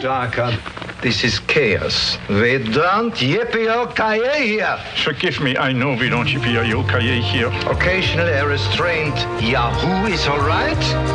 Darkhad. This is chaos. We don't yippee-o-ki-yay here. Forgive me, I know we don't yippee-o-ki-yay here. Occasionally a restrained Yahoo is all right.